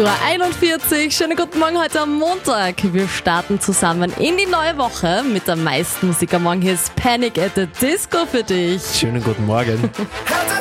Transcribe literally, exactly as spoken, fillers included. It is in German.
Uhr einundvierzig. Schönen guten Morgen heute am Montag. Wir starten zusammen in die neue Woche mit der meisten Musik am Morgen. Hier ist Panic at the Disco für dich. Schönen guten Morgen.